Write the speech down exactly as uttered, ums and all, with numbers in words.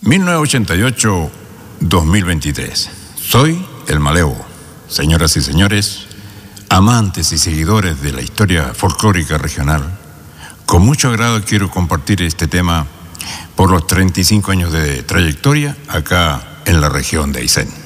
mil novecientos ochenta y ocho a dos mil veintitrés. Soy el Malevo. Señoras y señores, amantes y seguidores de la historia folclórica regional, con mucho agrado quiero compartir este tema por los treinta y cinco años de trayectoria acá en la región de Aysén.